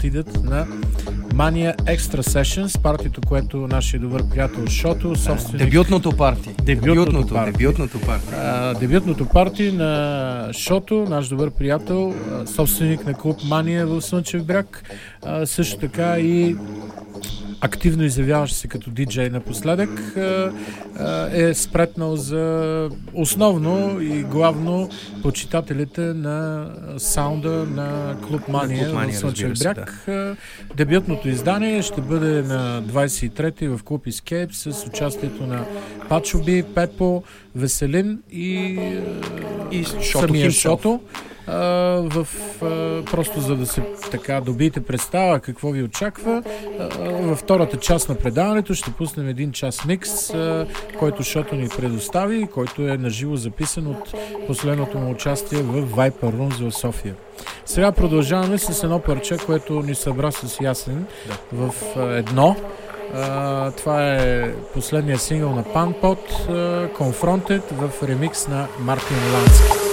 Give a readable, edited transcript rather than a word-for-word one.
отидат на Mania Extra Sessions, партито, което нашия добър приятел Шото, собственик... Дебютното парти. Дебютното парти на Шото, наш добър приятел, собственик на клуб Mania в Слънчев бряг. Също така и активно изявяващ се като диджей напоследък, е спретнал за основно и главно почитателите на саунда на клуб Mania в Слънчев бряг. Дебютното издание ще бъде на 23-ти в клуб Escape с участието на Пачоби, Пепо, Веселин и самия Шото. Просто за да се така добиете представа какво ви очаква, във втората част на предаването ще пуснем един час микс, който Шото ни предостави, който е наживо записан от последното му участие в Viper Rooms в София. Сега продължаваме с едно парче, което ни събра с Ясен в едно. Това е последния сингъл на Панпот, Confronted в ремикс на Мартин Лански.